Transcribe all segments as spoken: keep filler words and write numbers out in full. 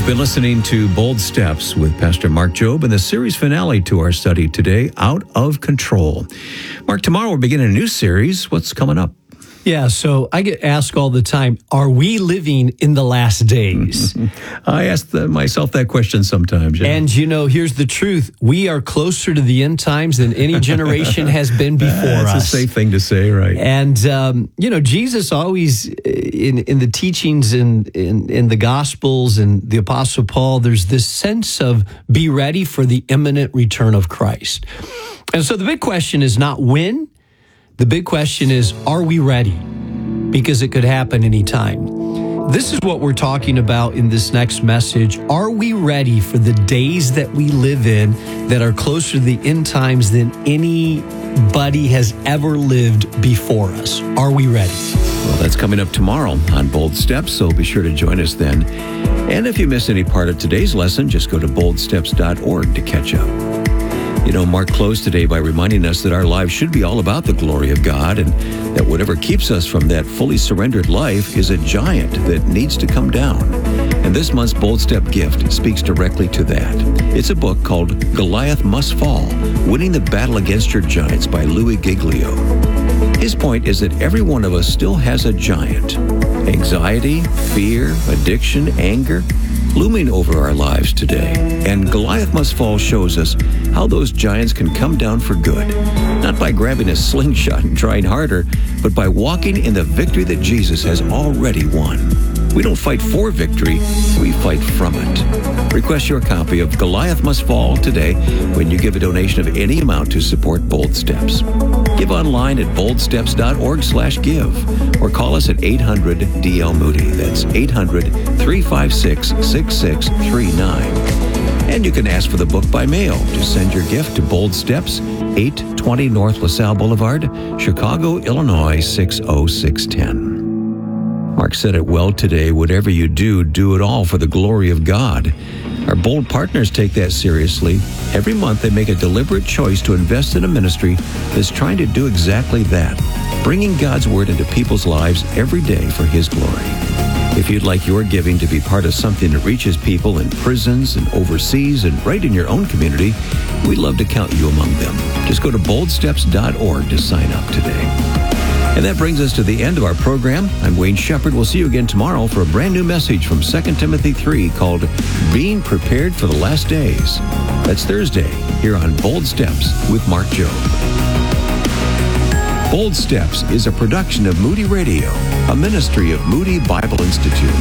been listening to Bold Steps with Pastor Mark Jobe and the series finale to our study today, Out of Control. Mark, tomorrow we're beginning a new series. What's coming up? Yeah, so I get asked all the time, are we living in the last days? I ask the, myself that question sometimes. Yeah. And, you know, here's the truth. We are closer to the end times than any generation has been before That's us. That's a safe thing to say, right? And, um, you know, Jesus always, in, in the teachings in, in, in the Gospels and the Apostle Paul, there's this sense of be ready for the imminent return of Christ. And so the big question is not when. The big question is, are we ready? Because it could happen anytime. This is what we're talking about in this next message. Are we ready for the days that we live in that are closer to the end times than anybody has ever lived before us? Are we ready? Well, that's coming up tomorrow on Bold Steps, so be sure to join us then. And if you miss any part of today's lesson, just go to bold steps dot org to catch up. You know, Mark closed today by reminding us that our lives should be all about the glory of God and that whatever keeps us from that fully surrendered life is a giant that needs to come down. And this month's Bold Step gift speaks directly to that. It's a book called Goliath Must Fall, Winning the Battle Against Your Giants by Louis Giglio. His point is that every one of us still has a giant. Anxiety, fear, addiction, anger, looming over our lives today. And Goliath Must Fall shows us how those giants can come down for good. Not by grabbing a slingshot and trying harder, but by walking in the victory that Jesus has already won. We don't fight for victory, we fight from it. Request your copy of Goliath Must Fall today when you give a donation of any amount to support Bold Steps. Give online at bold steps dot org slash give or call us at eight hundred D L Moody. That's eight hundred, three five six, six six three nine. And you can ask for the book by mail. Just send your gift to Bold Steps, eight twenty North LaSalle Boulevard, Chicago, Illinois, six oh six one oh. Mark said it well today. Whatever you do, do it all for the glory of God. Our Bold partners take that seriously. Every month they make a deliberate choice to invest in a ministry that's trying to do exactly that, bringing God's Word into people's lives every day for His glory. If you'd like your giving to be part of something that reaches people in prisons and overseas and right in your own community, we'd love to count you among them. Just go to bold steps dot org to sign up today. And that brings us to the end of our program. I'm Wayne Shepherd. We'll see you again tomorrow for a brand new message from Second Timothy three called Being Prepared for the Last Days. That's Thursday here on Bold Steps with Mark Jobe. Bold Steps is a production of Moody Radio, a ministry of Moody Bible Institute.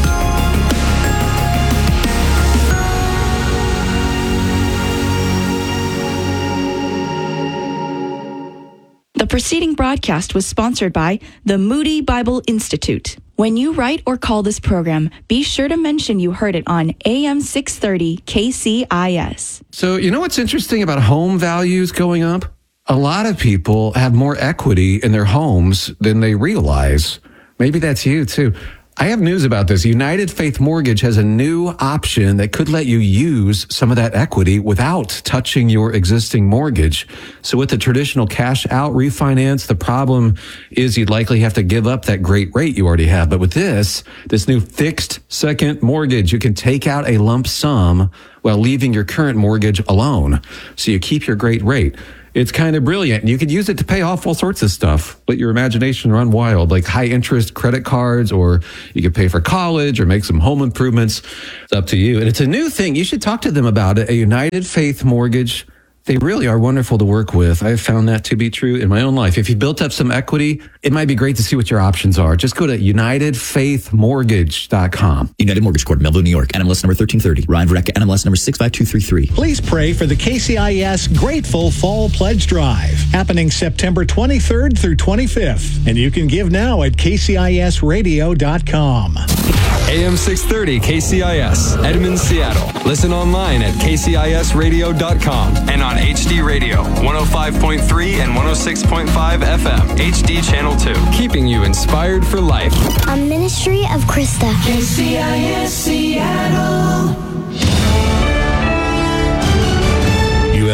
The preceding broadcast was sponsored by the Moody Bible Institute. When you write or call this program, be sure to mention you heard it on A M six thirty K C I S. So, you know what's interesting about home values going up? A lot of people have more equity in their homes than they realize. Maybe that's you, too. I have news about this. United Faith Mortgage has a new option that could let you use some of that equity without touching your existing mortgage. So with the traditional cash out refinance, the problem is you'd likely have to give up that great rate you already have. But with this, this new fixed second mortgage, you can take out a lump sum while leaving your current mortgage alone. So you keep your great rate. It's kind of brilliant. You could use it to pay off all sorts of stuff. Let your imagination run wild, like high interest credit cards, or you could pay for college or make some home improvements. It's up to you. And it's a new thing. You should talk to them about it. A United Faith Mortgage. They really are wonderful to work with. I've found that to be true in my own life. If you built up some equity, it might be great to see what your options are. Just go to united faith mortgage dot com. United Mortgage Corp, Melville, New York. N M L S number thirteen thirty. Ryan Verrecka, N M L S number six five two three three. Please pray for the K C I S Grateful Fall Pledge Drive, happening September twenty-third through twenty-fifth. And you can give now at K C I S radio dot com. A M six thirty K C I S, Edmond, Seattle. Listen online at K C I S radio dot com and on H D Radio, one oh five point three and one oh six point five F M, H D Channel two. Keeping you inspired for life. A ministry of Krista. K C I S Seattle. U S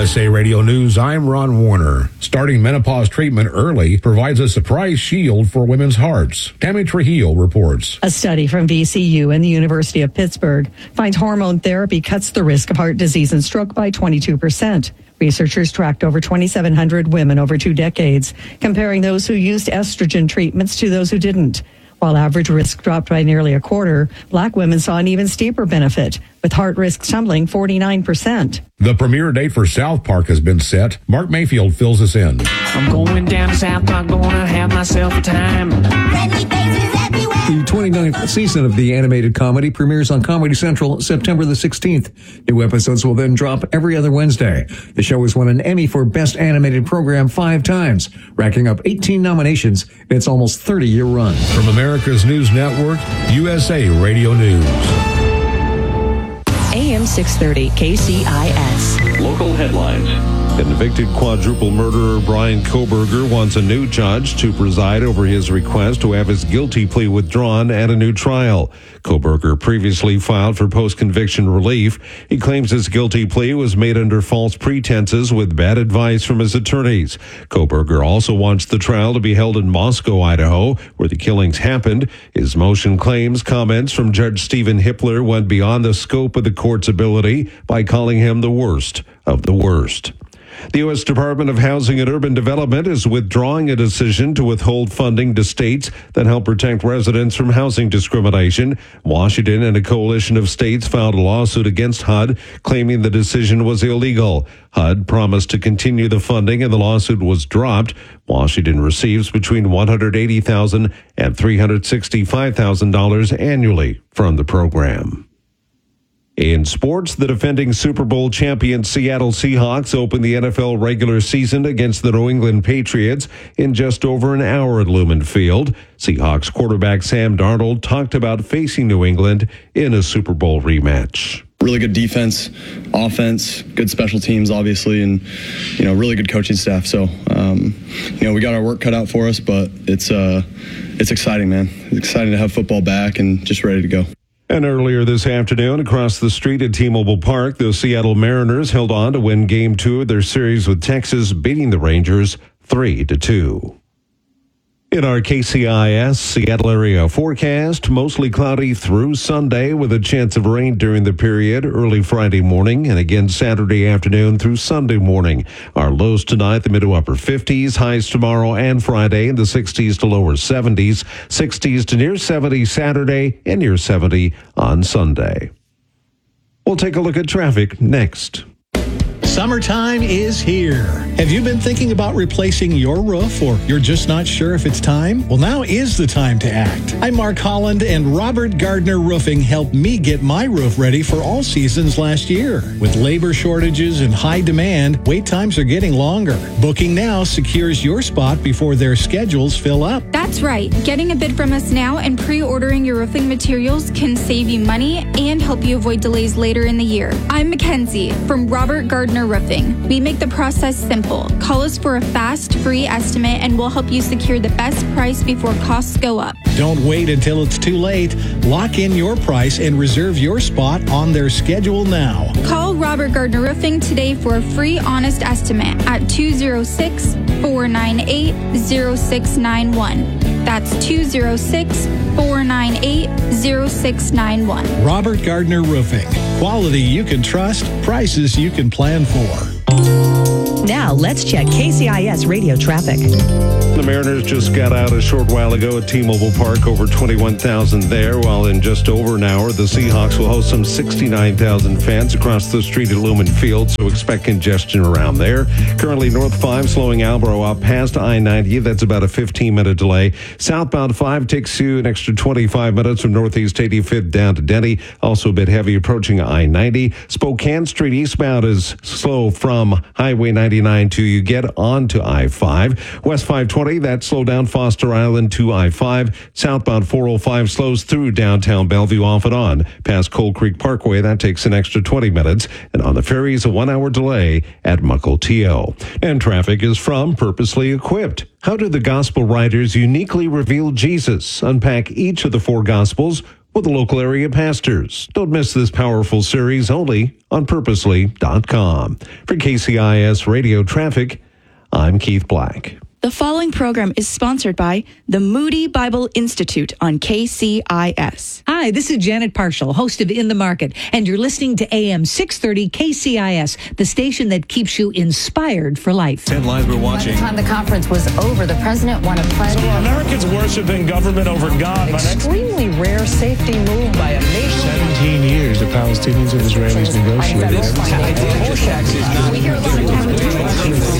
S A Radio News, I'm Ron Warner. Starting menopause treatment early provides a surprise shield for women's hearts. Tammy Trujillo reports. A study from V C U and the University of Pittsburgh finds hormone therapy cuts the risk of heart disease and stroke by twenty-two percent. Researchers tracked over twenty-seven hundred women over two decades, comparing those who used estrogen treatments to those who didn't. While average risk dropped by nearly a quarter, black women saw an even steeper benefit, with heart risk tumbling forty-nine percent. The premiere date for South Park has been set. Mark Mayfield fills us in. I'm going down to South Park, gonna have myself a time. The twenty-ninth season of the animated comedy premieres on Comedy Central September the sixteenth. New episodes will then drop every other Wednesday. The show has won an Emmy for Best Animated Program five times, racking up eighteen nominations in its almost thirty-year run. From America's News Network, U S A Radio News. A M six thirty K C I S. Local headlines. Convicted quadruple murderer Brian Kohberger wants a new judge to preside over his request to have his guilty plea withdrawn at a new trial. Kohberger previously filed for post-conviction relief. He claims his guilty plea was made under false pretenses with bad advice from his attorneys. Kohberger also wants the trial to be held in Moscow, Idaho, where the killings happened. His motion claims comments from Judge Stephen Hippler went beyond the scope of the court's ability by calling him the worst of the worst. The U S Department of Housing and Urban Development is withdrawing a decision to withhold funding to states that help protect residents from housing discrimination. Washington and a coalition of states filed a lawsuit against H U D, claiming the decision was illegal. H U D promised to continue the funding, and the lawsuit was dropped. Washington receives between one hundred eighty thousand dollars and three hundred sixty-five thousand dollars annually from the program. In sports, the defending Super Bowl champion Seattle Seahawks open the N F L regular season against the New England Patriots in just over an hour at Lumen Field. Seahawks quarterback Sam Darnold talked about facing New England in a Super Bowl rematch. Really good defense, offense, good special teams, obviously, and, you know, really good coaching staff. So, um, you know, we got our work cut out for us, but it's, uh, it's exciting, man. It's exciting to have football back and just ready to go. And earlier this afternoon, across the street at T-Mobile Park, the Seattle Mariners held on to win Game Two of their series with Texas, beating the Rangers three to two. In our K C I S Seattle area forecast, mostly cloudy through Sunday with a chance of rain during the period early Friday morning and again Saturday afternoon through Sunday morning. Our lows tonight, the mid to upper fifties, highs tomorrow and Friday in the sixties to lower seventies, sixties to near seventy Saturday and near seventy on Sunday. We'll take a look at traffic next. Summertime is here. Have you been thinking about replacing your roof, or you're just not sure if it's time? Well, now is the time to act. I'm Mark Holland, and Robert Gardner Roofing helped me get my roof ready for all seasons last year. With labor shortages and high demand, wait times are getting longer. Booking now secures your spot before their schedules fill up. That's right. Getting a bid from us now and pre-ordering your roofing materials can save you money and help you avoid delays later in the year. I'm Mackenzie from Robert Gardner Roofing. We make the process simple. Call us for a fast, free estimate, and we'll help you secure the best price before costs go up. Don't wait until it's too late. Lock in your price and reserve your spot on their schedule now. Call Robert Gardner Roofing today for a free, honest estimate at two oh six, four nine eight, oh six nine one. That's two oh six, four nine eight, oh six nine one. Robert Gardner Roofing. Quality you can trust, prices you can plan for. Now let's check K C I S radio traffic. The Mariners just got out a short while ago at T-Mobile Park, over twenty-one thousand there, while in just over an hour, the Seahawks will host some sixty-nine thousand fans across the street at Lumen Field, so expect congestion around there. Currently, North five slowing Albro up past I ninety. That's about a fifteen-minute delay. Southbound five takes you an extra twenty-five minutes from Northeast eighty-fifth down to Denny. Also a bit heavy approaching I ninety. Spokane Street eastbound is slow from Highway ninety-nine to you get onto I five. West five twenty, that slow down Foster Island to I five. Southbound four oh five slows through downtown Bellevue off and on. Past Cold Creek Parkway, that takes an extra twenty minutes. And on the ferries, a one-hour delay at Mukilteo. And traffic is from Purposely Equipped. How do the gospel writers uniquely reveal Jesus? Unpack each of the four gospels with the local area pastors. Don't miss this powerful series only on purposely dot com. For K C I S Radio Traffic, I'm Keith Black. The following program is sponsored by the Moody Bible Institute on K C I S. Hi, this is Janet Parshall, host of In the Market, and you're listening to A M six thirty K C I S, the station that keeps you inspired for life. Ten lives we're watching. By the time the conference was over, the president won a pledge. So Americans worshiping government over God. Extremely rare safety move by a nation. seventeen years the Palestinians and Israelis negotiated. We hear a lot of